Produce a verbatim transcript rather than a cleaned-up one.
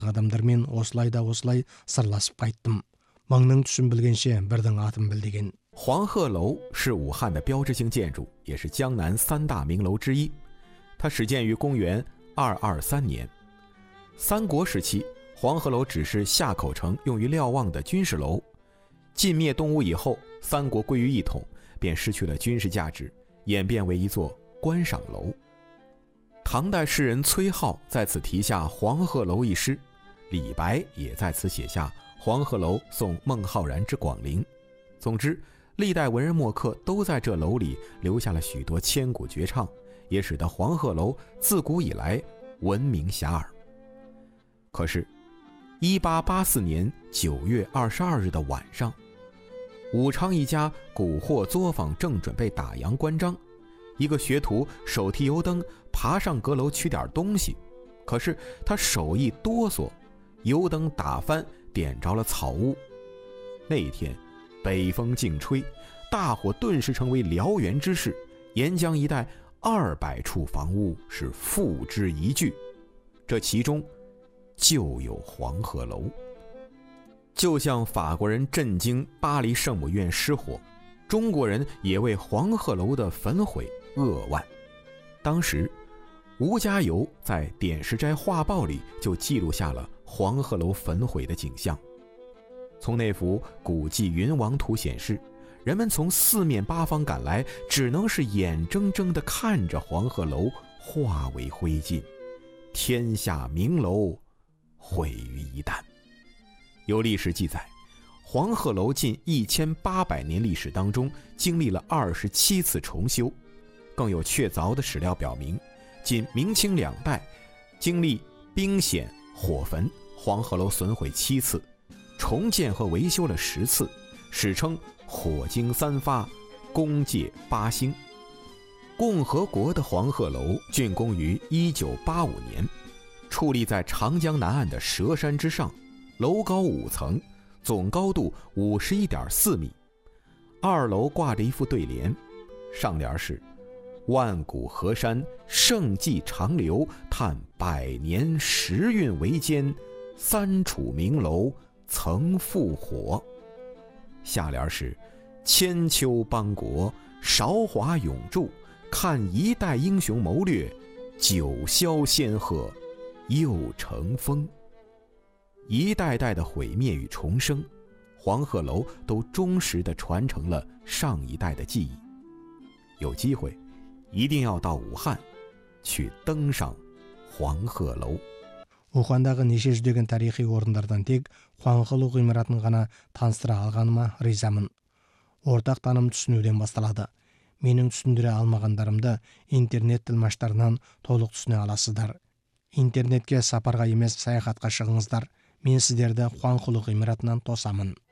адамдармен осылай да осылай сырласып қайттым. Мыңның түсін білгенше бірдің атын біл деген. 黄鹤楼是武汉的标志性建筑，也是江南三大名楼之一。它始建于公元二二三年。三国时期，黄鹤楼只是下口城用于瞭望的军事楼。晋灭东吴以后，三国归于一统，便失去了军事价值，演变为一座观赏楼。唐代诗人崔颢在此题下黄鹤楼一诗，李白也在此写下黄鹤楼送孟浩然之广陵。总之，历代文人墨客都在这楼里留下了许多千古绝唱，也使得黄鹤楼自古以来闻名遐迩。可是一八八四年九月二十二日的晚上，武昌一家古货作坊正准备打烊关张，一个学徒手提油灯爬上阁楼取点东西，可是他手一哆嗦，油灯打翻，点着了草屋。那一天北风劲吹，大火顿时成为燎原之势，沿江一带二百处房屋是付之一炬，这其中就有黄鹤楼。就像法国人震惊巴黎圣母院失火，中国人也为黄鹤楼的焚毁扼腕。当时吴家猷在《点石斋画报》里就记录下了黄鹤楼焚毁的景象。从那幅古迹云王图显示，人们从四面八方赶来，只能是眼睁睁地看着黄鹤楼化为灰烬，天下名楼毁于一旦。有历史记载，黄鹤楼近一千八百年历史当中经历了二十七次重修，更有确凿的史料表明，仅明清两代经历兵险、火焚，黄鹤楼损毁七次，重建和维修了十次，史称火经三发，功界八兴。共和国的黄鹤楼竣工于一九八五年，矗立在长江南岸的蛇山之上，楼高五层，总高度五十一点四米。二楼挂着一副对联，上联是万古河山盛迹长流，叹百年时运维艰，三楚名楼曾复火。下联是千秋邦国韶华永驻，看一代英雄谋略，九霄仙鹤又成风。一代代的毁灭与重生，黄鹤楼都忠实地传承了上一代的记忆。有机会一定要到武汉去登上黄鹤楼。 Ухандағы неше жүздеген тарихи орындардан тек Хуанхылу ғимаратын ғана таныстыра алғаныма ризамын. Ортақ таным түсінуден басталады. Менің түсіндіре алмағандарымды интернет тілмаштарынан толық түсіне аласыздар. Интернетке сапарға емес саяхатқа шығыңыздар. Мен сіздерді Хуанхылу ғимаратынан тосамын.